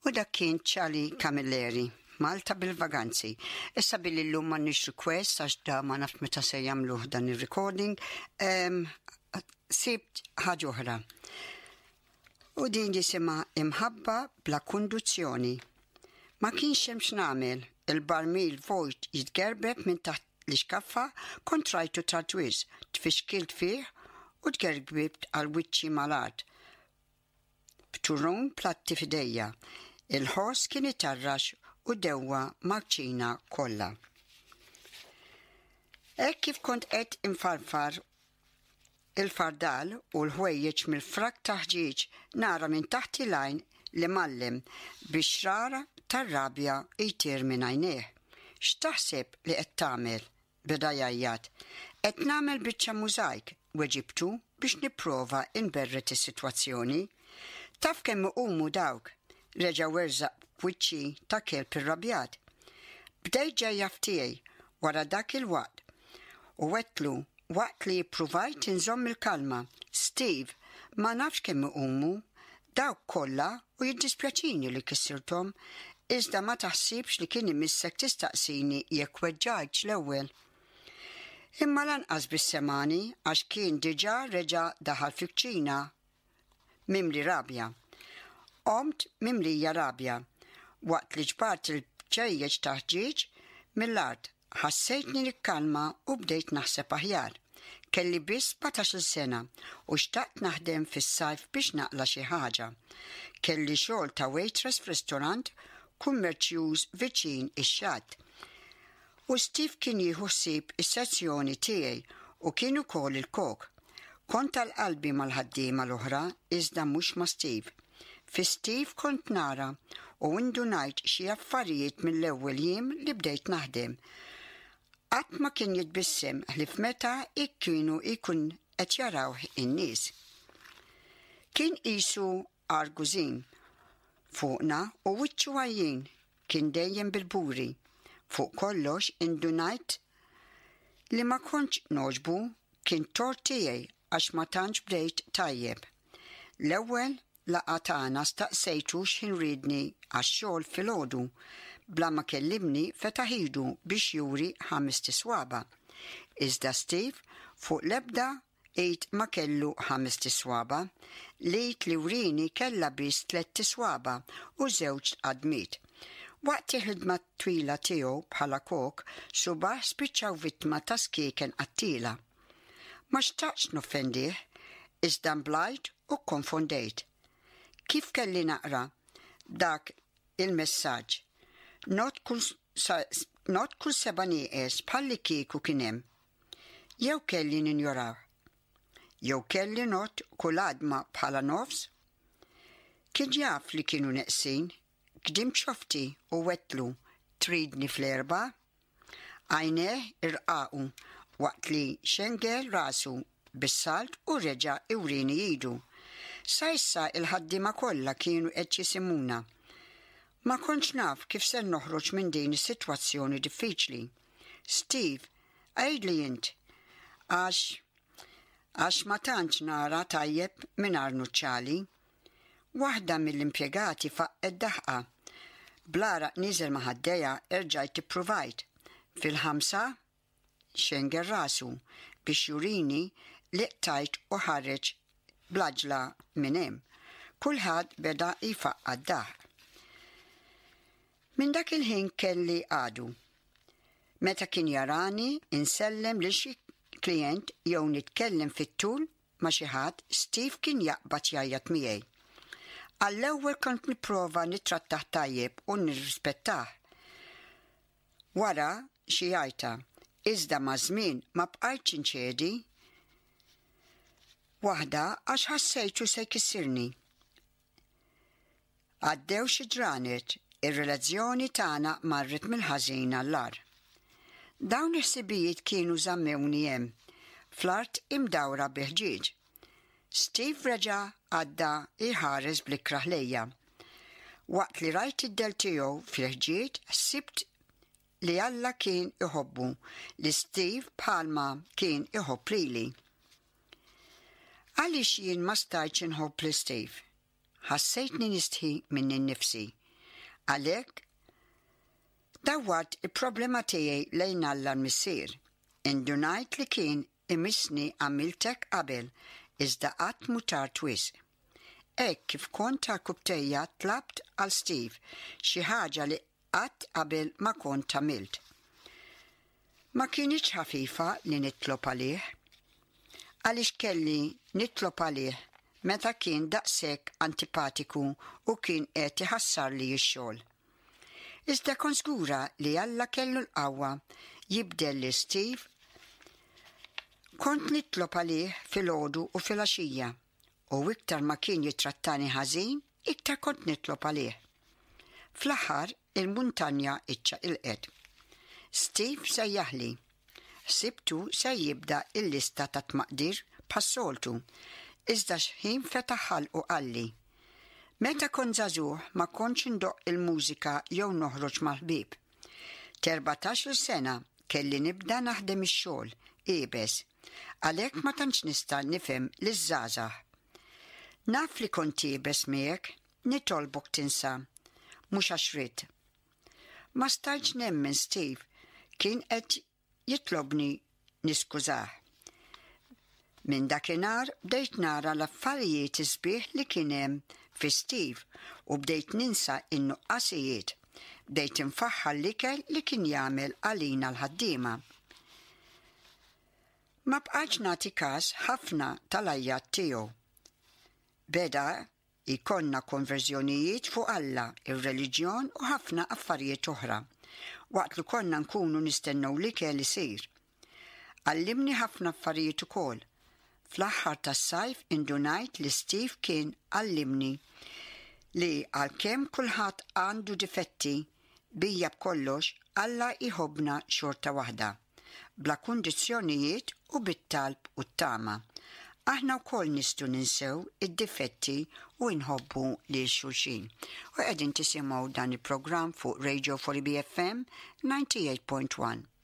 U dak kien Charlie Camilleri, Malta bil-vaganzi. Issa billi l-lum ma nix request, għax da ma naft meta se jamluħ dan il-recording, sibt ħaġa oħra. U din jisima imħabba bla konduzzjoni. Ma kienx hemm x'nagħmel, il-barmil vojt jitgerbeb minn taħt l-iskaffa kontrajtu tartwiż, tfixkilt fih u tgerbibt għal wiċċi mal-art. B'turun platti fidejja. Il-ħoss kien itarrax u dewwa maċċina kollha. Hekk kif kont qed infarfar il-fardal u l-ħwejjeġ mill-frak taħġiġ nara minn taħt il-għajn li mallem biex rara tar-rabja jtir minn għajnejh. X'taħseb li qed tagħmel? Beda jgħajjat. Qed nagħmel biċċa mużajk weġibtu biex nipprova inberret is-sitwazzjoni. Taf kemm iqumu dawk, reġa' werzaq b'wiċċi ta' kelb irrabjat. Bdejt ġejjaf tiegħi wara dak il-waqt u wettlu waqt li ppruvajt inżomm il-kalma. Steve, ma nafx kemm iqumu, dawk kollha u jiddispjaċini li kissirthom, iżda ma taħsibx li kien imissek tistaqsini jekk weġġajtx l-ewwel. Imma lanqas bis-semani għax kien diġà reġa' daħal fi-kċina mimli rabja. Qomt mimlija rabja, waqt li ġbart il-ċejjeġ taħġiġ mill-art, ħassejtni nikkalma u bdejt naħseb aħjar. Kelli biss 14 sena u xtaqt naħdem fis-sajf biex naqla xi ħaġa. Kelli xogħol ta' waitress f'ristorant kummerċjuż viċin ix-xatt. U Steve kien jieħu ħsieb is-sezzjoni tiegħi u kien ukoll il-kok. Kont tal-qalbi mal-ħaddiema l-oħra iżda mhux ma' Steve. Fi Steve kont nara u indunajt xi affarijiet mill-ewwel jiem li bdejt naħdem. Qatt ma kien jitbissem ħlif meta kienu jkun qed jarawh in-nies. Kien qisu argużin fuqna u wiċċu għajjin kien dejjem bil-buri. Fuq kollox indunajt li ma kontx noġbu kien tort tiegħi għax ma tantx bdejt tajjeb. L-ewwel laqgħa tagħna staqsejtu x'inridni għax-xogħol filgħodu bla ma kellimni fetaħidu biex juri 5 tiswaba. Iżda Steve fuq l-ebda qid ma kellu 5 tiswaba, lejt li wrini kellha biss 3 tiswaba u 2 qadmiet. Waqt il-ħidma twila tiegħu bħala kok subaħ spiċċaw vittma ta' skieken qattila. Ma xtaqx noffendih, iżda mblajt u konfondejt. Kif kelli naqra dak il-messaġġ? Not kull seba' nieqes bħalli kieku kien hemm. Jew kelli ninjoraw. Jew kelli not kull għadma bħala nofs. Kien jaf li kienu neqsin, kdim xofti u wettlu tridni fl-erba'. Għajneh irqaqu waqt li xengel rasu bis-salt u reġa' iwrini jidu. Sa issa il-ħaddiema kollha kienu qed jisimuna. Ma kontx naf kif se noħroġ minn din is-sitwazzjoni diffiċli. Steve, għajdli int, għax ma tantx nara tajjeb mingħajr nuċċali. Waħda mill-impjegati faqqet daħqa. Blara niżel ma' ħaddejja erġajt ippruvajt. Fil-5 xengel rasu biex jurini li qtajt u ħareġ blaġla minn hemm. Kulħadd beda jfaqqad daħ. Minn dak il-ħin kelli għadu. Meta kien jarani insellem lil xi klient jew nitkellem fit-tul ma' xi ħadd, Steve kien jaqbad jgħajjat miegħi. Għall-ewwel kont nipprova nittrattah tajjeb u nirrispettah. Wara xi jgħajta, iżda ma' żmien ma bqajtx inċedi. Waħda għax ħassejtu se jkissirni. Għaddew xi ġranet, ir-relazzjoni tagħna marret mill-ħażin għall-ar. Dawn il-ħsibijiet kienu żammewni hemm, fl-art imdawra biħġieġ. Steve reġa' għadda iħares bl-ikraħ lejja. Waqt li rajt id-del tiegħu fil-ħġieġ ħsibt li Alla kien iħobbu li Steve bħalma kien iħobb lili. Għaliex jien ma stajtx inħobb li Steve. Ħassejtni nistħi minn innifsi. Għalhekk dawwart il-problema tiegħi lejn Alla l-missier. Indunajt li kien imissni għamiltek qabel, iżda qatt mu tard wisq. Hekk kif kont ta' kubtejja tlabt għal Steve xi ħaġa li qatt qabel ma kont għamilt. Ma kienx ħafifa li nitlob għalih, għaliex kelli nitlob għalih meta kien daqshekk antipatiku u kien qed iħassar li x-xogħol. Iżda kont żgura li Alla kellu l-qawwa jibdel li Steve. Kont nitlob għalih filgħodu u filgħaxija, u iktar ma kien jitrattani ħażin, iktar kont nitlob għalih. Fl-aħħar il-muntanja iċċaqilqet. Steve sejjaħli. Sibtu se jibda il-lista ta' tmaqdir bħas-soltu, iżda x'ħin fetaħ ħalqu qalli. Meta kont żagħżugħ ma kontx indoq il-mużika jew noħroġ mal-ħbieb. 14 sena kelli nibda naħdem ix-xogħol qiebes, għalhekk ma tantx nista' nifhem liż-żgħażagħ. Naf li kont qiebes miegħek, nitolbok tinsa, mhux għax rid. Ma stajtx nemmen Steve kien qed jitlobni niskużah. Minn dakinhar bdejt nara l-affarijiet isbieħ li kien hemm fi Steve u bdejt ninsa in-nuqqasijiet. Bdejt infaħħal l-ikel li kien jagħmel għalina l-ħaddiema. Ma bqajtx nagħti każ ħafna tal-ajjat tiegħu. Beda jkollna konverżjonijiet fuq Alla, ir-reliġjon u ħafna affarijiet oħra. Waqt li konna nkunu nistennew l-ikel isir. Għallimni ħafna affarijiet ukoll. Fl-aħħar tas-sajf indunajt li Steve kien għallimni li għalkemm kulħadd għandu difetti bija b'kollox Alla jħobbna xorta waħda, bla kundizzjonijiet u bit-talb u t-tama. Aħna wkoll nistgħu ninsew id-difetti u nħobbu lil xulxin. U qegħdin tisimgħu dan il-programm fuq Radio 4 BFM 98.1.